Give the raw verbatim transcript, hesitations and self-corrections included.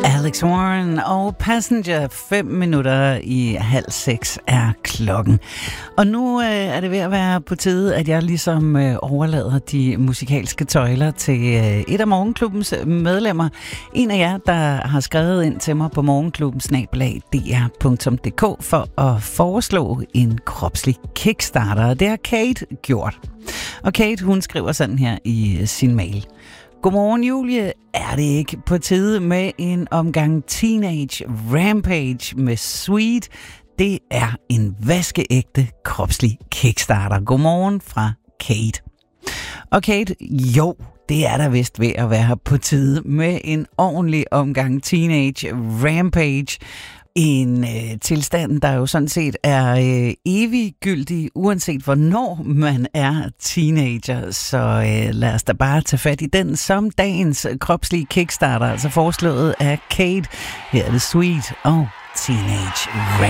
Alex Warren og Passenger. Fem minutter i halv seks er klokken. Og nu øh, er det ved at være på tide, at jeg ligesom øh, overlader de musikalske tøjler til øh, et af Morgenklubbens medlemmer. En af jer, der har skrevet ind til mig på morgenklubben snabel-a d r punktum d k for at foreslå en kropslig kickstarter. Og det har Kate gjort. Og Kate, hun skriver sådan her i sin mail. Godmorgen, Julie. Er det ikke på tide med en omgang Teenage Rampage med Sweet? Det er en vaskeægte kropslig kickstarter. Godmorgen fra Kate. Og Kate, jo, det er der vist ved at være på tide med en ordentlig omgang Teenage Rampage. En øh, tilstand, der jo sådan set er øh, eviggyldig, uanset hvornår man er teenager. Så øh, lad os da bare tage fat i den som dagens kropslige kickstarter, altså foreslået af Kate. Her er det Sweet og Teenage Rampage.